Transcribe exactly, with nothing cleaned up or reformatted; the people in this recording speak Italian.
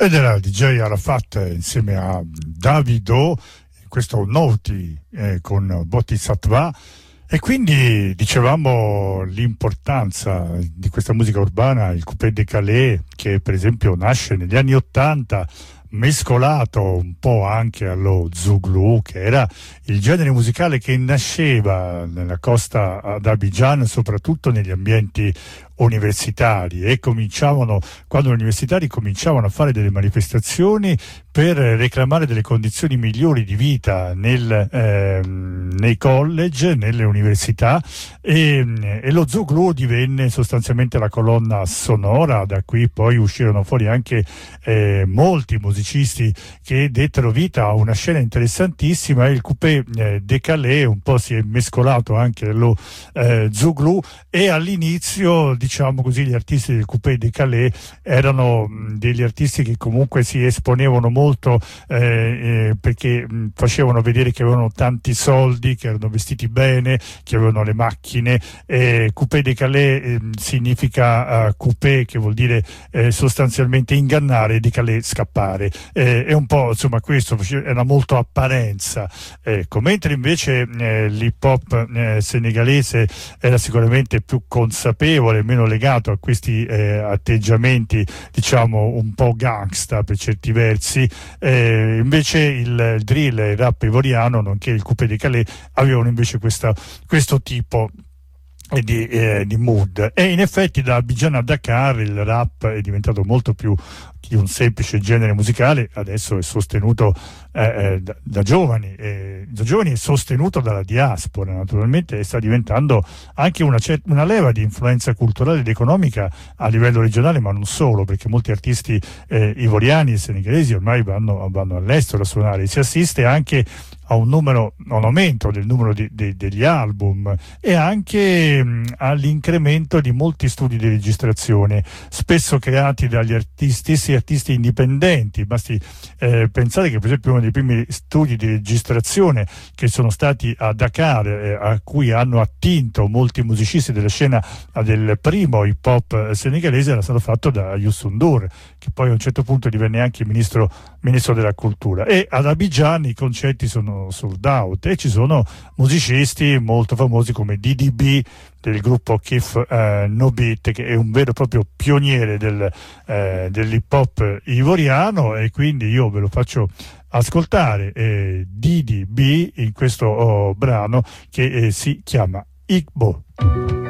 Ed era D J Arafat insieme a Davido, questo Noti eh, con Bodhisattva. E quindi dicevamo l'importanza di questa musica urbana, il coupé décalé, che per esempio nasce negli anni Ottanta, mescolato un po' anche allo Zouglou, che era il genere musicale che nasceva nella costa ad Abidjan, soprattutto negli ambienti universitari, e cominciavano, quando gli universitari cominciavano a fare delle manifestazioni per reclamare delle condizioni migliori di vita nel, eh, nei college, nelle università, e, e lo Zouglou divenne sostanzialmente la colonna sonora. Da qui poi uscirono fuori anche eh, molti musicisti che dettero vita a una scena interessantissima, e il coupé eh, décalé un po' si è mescolato anche allo eh, Zouglou, e all'inizio, diciamo così, gli artisti del coupé décalé erano mh, degli artisti che comunque si esponevano molto eh, eh, perché mh, facevano vedere che avevano tanti soldi, che erano vestiti bene, che avevano le macchine. eh, coupé décalé eh, significa uh, coupé, che vuol dire eh, sostanzialmente ingannare, décalé scappare, eh, è un po' insomma questo, era molto apparenza, ecco. Mentre invece eh, l'hip hop eh, senegalese era sicuramente più consapevole, meno legato a questi eh, atteggiamenti, diciamo, un po' gangsta per certi versi. Eh, invece il, il drill e il rap ivoriano, nonché il coupé décalé, avevano invece questa, questo tipo Di, eh, di mood. E in effetti da Abidjan a Dakar il rap è diventato molto più di un semplice genere musicale, adesso è sostenuto eh, eh, da, da giovani, eh, da giovani è sostenuto dalla diaspora naturalmente, e sta diventando anche una, una leva di influenza culturale ed economica a livello regionale, ma non solo, perché molti artisti eh, ivoriani e senegalesi ormai vanno, vanno all'estero a suonare. Si assiste anche a un numero, a un aumento del numero di, di, degli album, e anche mh, all'incremento di molti studi di registrazione, spesso creati dagli artisti, stessi artisti indipendenti. Basti eh, pensare che per esempio uno dei primi studi di registrazione che sono stati a Dakar, eh, a cui hanno attinto molti musicisti della scena eh, del primo hip hop senegalese, era stato fatto da Youssou N'Dour, che poi a un certo punto divenne anche ministro, ministro della cultura. E ad Abidjan i concerti sono sold out, e ci sono musicisti molto famosi come D D B del gruppo Kif eh, No Beat, che è un vero e proprio pioniere del, eh, dell'hip hop ivoriano, e quindi io ve lo faccio ascoltare, eh, D D B in questo oh, brano che eh, si chiama Igbo.